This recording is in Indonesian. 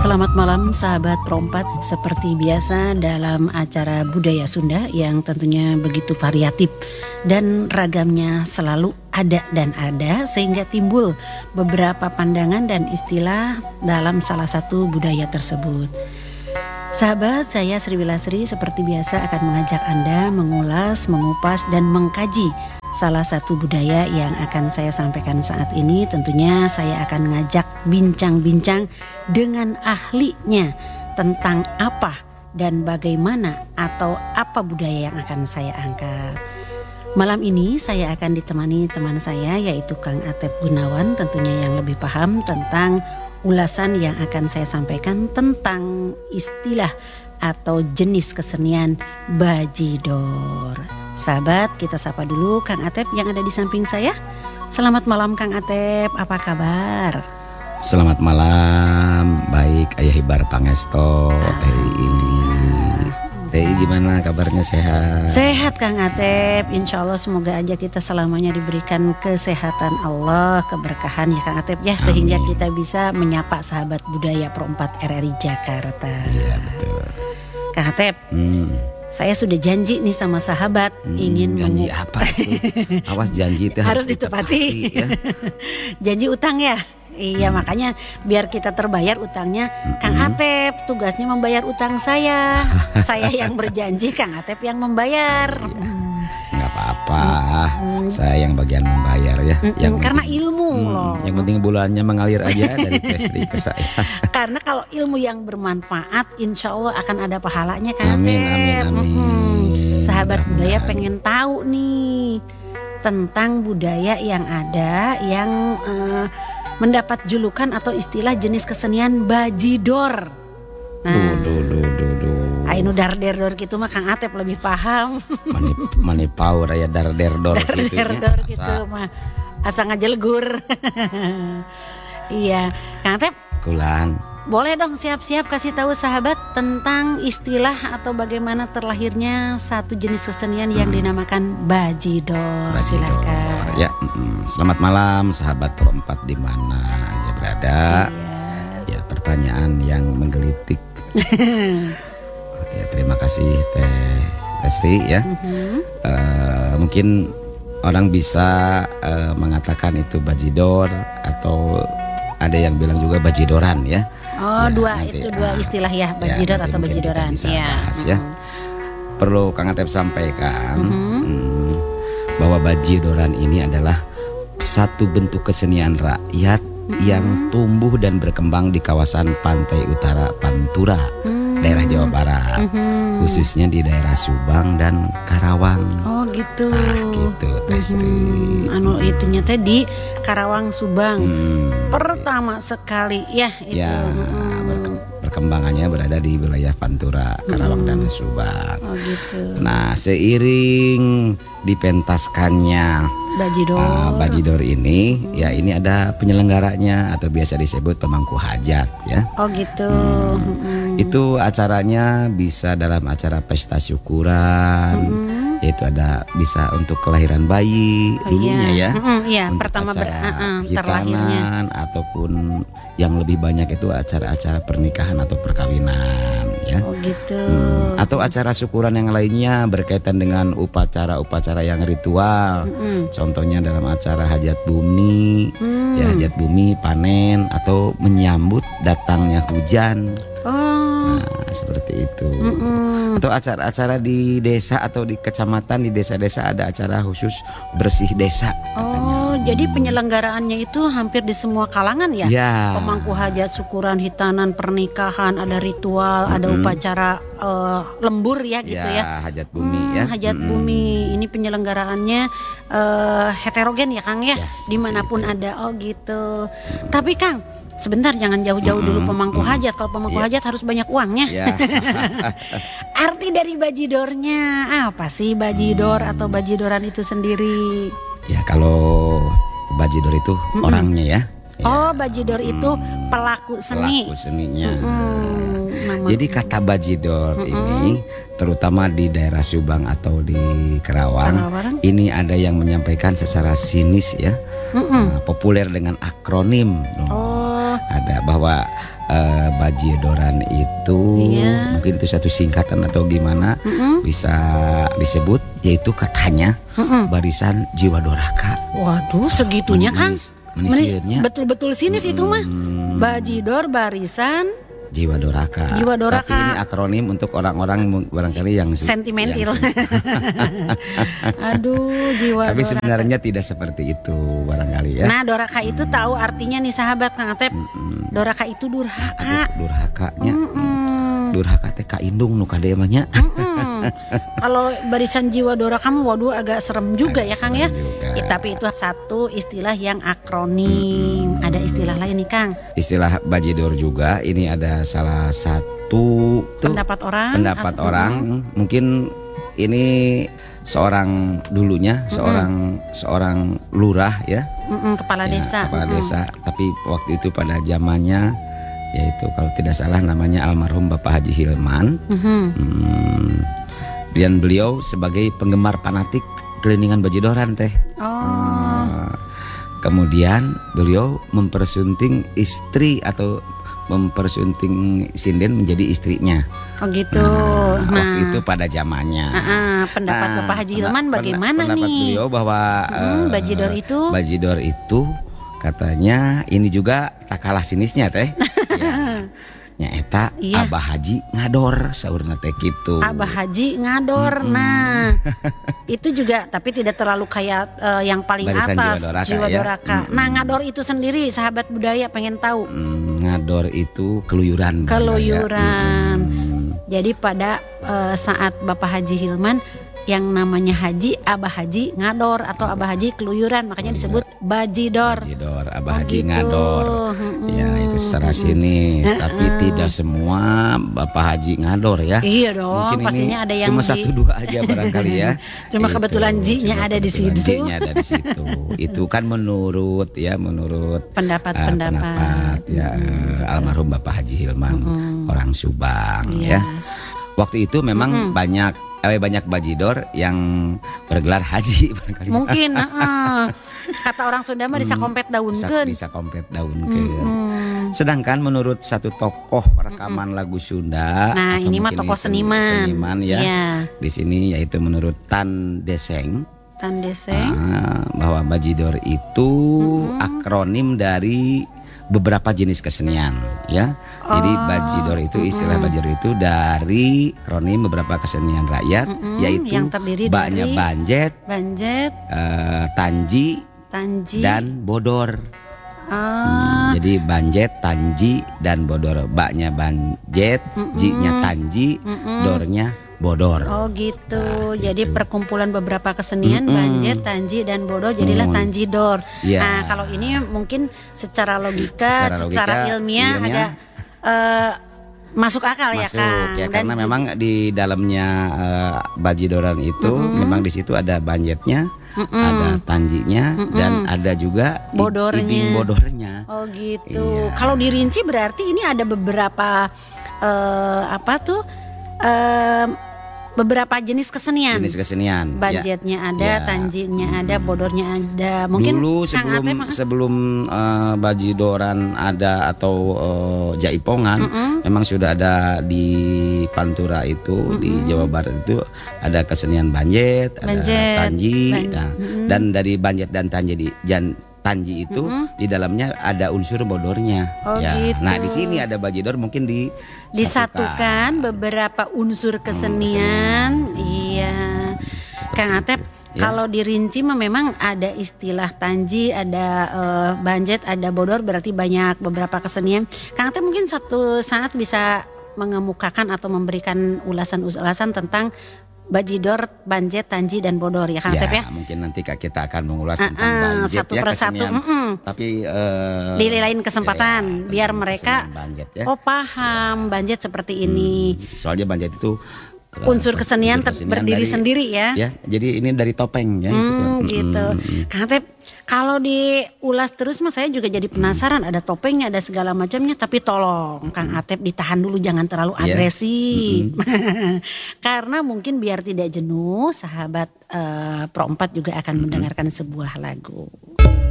Selamat malam sahabat Perompat. Seperti biasa dalam acara Budaya Sunda yang tentunya begitu variatif dan ragamnya selalu ada dan ada, sehingga timbul beberapa pandangan dan istilah dalam salah satu budaya tersebut. Sahabat, saya Sri Wilasri seperti biasa akan mengajak Anda mengulas, mengupas dan mengkaji salah satu budaya yang akan saya sampaikan saat ini. Tentunya saya akan mengajak bincang-bincang dengan ahlinya tentang apa dan bagaimana atau apa budaya yang akan saya angkat. Malam ini saya akan ditemani teman saya, yaitu Kang Atep Gunawan, tentunya yang lebih paham tentang ulasan yang akan saya sampaikan tentang istilah atau jenis kesenian bajidor. Sahabat, kita sapa dulu Kang Atep yang ada di samping saya. Selamat malam Kang Atep, apa kabar? Selamat malam, baik Ayah Hibar Pangesto, TI gimana kabarnya, sehat? Sehat Kang Atep, insya Allah semoga aja kita selamanya diberikan kesehatan Allah, keberkahan ya Kang Atep ya. Sehingga kita bisa menyapa sahabat budaya Perompat RRI Jakarta. Iya betul Kang Atep, saya sudah janji nih sama sahabat ingin janji apa itu? Awas janji itu harus ditepati ya. Janji utang ya. Iya, makanya biar kita terbayar utangnya, Kang Atep tugasnya membayar utang saya. Saya yang berjanji, Kang Atep yang membayar. Nggak apa-apa, saya yang bagian membayar ya. Karena ilmu loh. Yang penting bulannya mengalir aja dari Presri ke saya. Karena kalau ilmu yang bermanfaat, insya Allah akan ada pahalanya Kang Amin, Atep. amin. Sahabat budaya pengen tahu nih tentang budaya yang ada yang mendapat julukan atau istilah jenis kesenian bajidor. Nah, ainu dar-der-dor gitu mah Kang Atep lebih paham. Mani power ya dar-der-dor gitu. Dar-der-dor gitu mah asa ngajelegur. Iya, Kang Atep. Kulan. Boleh dong siap-siap kasih tahu sahabat tentang istilah atau bagaimana terlahirnya satu jenis kesenian yang dinamakan bajidor. Silakan. Ya, selamat malam sahabat Perompat di mana aja berada. Ya, pertanyaan yang menggelitik. Ya, terima kasih Teh Lesri ya. Mungkin orang bisa mengatakan itu bajidor atau ada yang bilang juga bajidoran ya. Oh, ya, dua istilah ya, bajidor atau bajidoran. Ya. Ya. Perlu Kang Atep sampaikan bahwa bajidoran ini adalah satu bentuk kesenian rakyat yang tumbuh dan berkembang di kawasan pantai utara Pantura, daerah Jawa Barat, khususnya di daerah Subang dan Karawang. Oh gitu. Gitu, Testi. Itunya tadi Karawang, Subang. Pertama sekali ya itu. Ya, perkembangannya berada di wilayah Pantura, Karawang dan Subang. Oh gitu. Nah, seiring dipentaskannya bajidor ini, ya ini ada penyelenggaranya atau biasa disebut pemangku hajat ya. Oh gitu. Itu acaranya bisa dalam acara pesta syukuran. Yaitu ada bisa untuk kelahiran bayi dulunya ya. Iya, untuk pertama hitanan ataupun yang lebih banyak itu acara-acara pernikahan atau perkawinan ya. Oh gitu. Atau acara syukuran yang lainnya berkaitan dengan upacara-upacara yang ritual. Contohnya dalam acara hajat bumi, ya hajat bumi, panen atau menyambut datangnya hujan. Nah, seperti itu. Atau acara-acara di desa atau di kecamatan, di desa-desa ada acara khusus bersih desa. Oh, jadi penyelenggaraannya itu hampir di semua kalangan ya? Ya. Pemangku hajat, syukuran, hitanan, pernikahan, ada ritual, ada upacara lembur ya gitu ya. Hajat bumi ya. Hajat bumi. Ini penyelenggaraannya heterogen ya Kang ya? Dimanapun ada. Oh gitu. Tapi Kang, sebentar, jangan jauh-jauh dulu pemangku hajat. Kalau pemangku hajat harus banyak uangnya. Arti dari bajidornya apa sih, bajidor atau bajidoran itu sendiri? Ya, kalau bajidor itu orangnya ya. Oh, bajidor itu pelaku seni. Pelaku seninya. Jadi kata bajidor ini terutama di daerah Subang atau di Karawang, ini ada yang menyampaikan secara sinis ya. Populer dengan akronim. Ada bahwa bajidoran itu mungkin itu satu singkatan atau gimana bisa disebut, yaitu katanya barisan jiwa doraka. Waduh, segitunya Kang. Menisirnya Betul-betul sinis itu mah. Bajidor barisan jiwa doraka. Jiwa doraka. Tapi ini akronim untuk orang-orang barangkali yang sentimental. Aduh, jiwa tapi doraka. sebenarnya tidak seperti itu barangkali ya. Nah, doraka itu tahu artinya nih sahabat Kang Atep. Doraka itu durhaka. Durhakanya. Durhaka teh kaindung nu kade mah nya. Kalau barisan jiwa doraka mah waduh agak serem juga ya Kang ya. Tapi itu satu istilah yang akronim. Ada istilah lain nih Kang. Istilah bajidor juga ini ada salah satu pendapat orang. Mungkin ini seorang dulunya seorang lurah ya. Kepala desa. Kepala desa. Tapi waktu itu pada zamannya, yaitu kalau tidak salah namanya almarhum Bapak Haji Hilman. Dan beliau sebagai penggemar fanatik keliningan bajidoran teh. Kemudian beliau mempersunting istri atau mempersunting sinden menjadi istrinya. Oh gitu. Waktu itu pada zamannya. Pendapat Bapak Haji Hilman bagaimana pendapat nih? Beliau bahwa bajidor itu katanya ini juga tak kalah sinisnya teh. Nyaeta Abah Haji ngador saurna teh kitu. Abah Haji ngador. Nah, itu juga tapi tidak terlalu kayak yang paling barisan atas jiwa ya. doraka. Nah, ngador itu sendiri sahabat budaya pengen tahu. Ngador itu keluyuran. Keluyuran. Jadi pada saat Bapak Haji Hilman yang namanya Haji, Abah Haji ngador atau Abah Haji keluyuran, makanya disebut bajidor. Bajidor, Abah Haji ngador. Ya itu secara sinis, tapi tidak semua Bapak Haji ngador ya. Iya dong, mungkin pastinya ada yang cuma satu dua aja barangkali ya. Cuma kebetulan jinya ada di situ. Jinya ada di situ. Itu kan menurut pendapat ya almarhum Bapak Haji Hilman orang Subang ya. Waktu itu memang banyak bajidor yang bergelar haji barangkali. Mungkin kata orang Sunda mah bisa kompet daunkeun. Bisa kompet daunkeun. Sedangkan menurut satu tokoh rekaman lagu Sunda, nah ini mah tokoh seniman ya. Di sini yaitu menurut Tan Deseng. Bahwa bajidor itu akronim dari beberapa jenis kesenian ya. Jadi bajidor itu istilah bajidor itu dari akronim beberapa kesenian rakyat yaitu yang terdiri baknya dari banjet, tanji, dan bodor. Jadi banjet, tanji, dan bodor. Baknya banjet, jinya tanji, dornya bodor. Oh gitu. Nah, jadi perkumpulan beberapa kesenian banjet, tanji, dan bodor jadilah tanjidor. Nah kalau ini mungkin secara logika, secara ilmiah ada masuk akal ya Kang. Ya, karena memang di dalamnya bajidoran itu memang di situ ada banjetnya, ada tanjinya, dan ada juga bodornya. Oh gitu. Iya. Kalau dirinci berarti ini ada beberapa beberapa jenis kesenian. Banjetnya ada, tanjinya ada, bodornya ada. Mungkin dulu sebelum bajidoran ada atau jaipongan, memang sudah ada di Pantura itu di Jawa Barat itu ada kesenian banjet, ada tanji, dan dari banjet dan tanji itu di dalamnya ada unsur bodornya. Gitu. Nah di sini ada bajidor mungkin disatukan beberapa unsur kesenian. Iya, Kang Atep. Kalau dirinci memang ada istilah tanji, ada banjet, ada bodor, berarti banyak beberapa kesenian. Kang Atep mungkin satu saat bisa mengemukakan atau memberikan ulasan tentang bajidor, banjet, tanji, dan bodor ya Kang Atep ya. Mungkin nanti kita akan mengulas tentang banjet satu persatu. Tapi di lain kesempatan biar mereka paham banjet seperti ini. Soalnya banjet itu unsur kesenian berdiri sendiri ya. Jadi ini dari topeng ya. Gitu. Kang Atep, kalau diulas terus mas saya juga jadi penasaran, ada topengnya, ada segala macamnya, tapi tolong Kang Atep ditahan dulu, jangan terlalu agresif. Karena mungkin biar tidak jenuh, sahabat Pro 4 juga akan mendengarkan sebuah lagu.